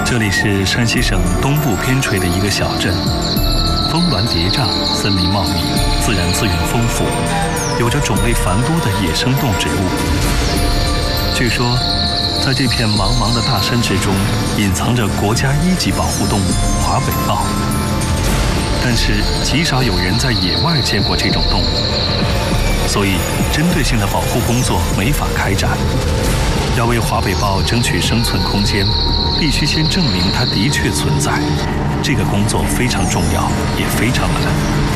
这里是山西省东部边陲的一个小镇，峰峦叠嶂，森林茂密，自然资源丰富，有着种类繁多的野生动植物。据说，在这片茫茫的大山之中，隐藏着国家1级保护动物华北豹。但是极少有人在野外见过这种动物，所以针对性的保护工作没法开展。要为华北豹争取生存空间，必须先证明它的确存在。这个工作非常重要，也非常难。